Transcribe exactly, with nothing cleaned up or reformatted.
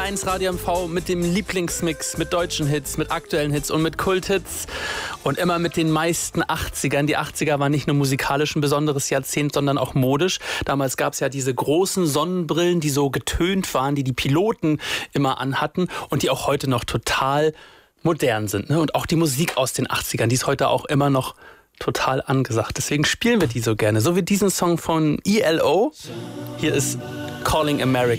eins Radio M V mit dem Lieblingsmix, mit deutschen Hits, mit aktuellen Hits und mit Kulthits und immer mit den meisten achtzigern. Die achtziger waren nicht nur musikalisch ein besonderes Jahrzehnt, sondern auch modisch. Damals gab es ja diese großen Sonnenbrillen, die so getönt waren, die die Piloten immer anhatten und die auch heute noch total modern sind. Ne? Und auch die Musik aus den achtzigern, die ist heute auch immer noch total angesagt. Deswegen spielen wir die so gerne. So wie diesen Song von E L O. Hier ist Calling America.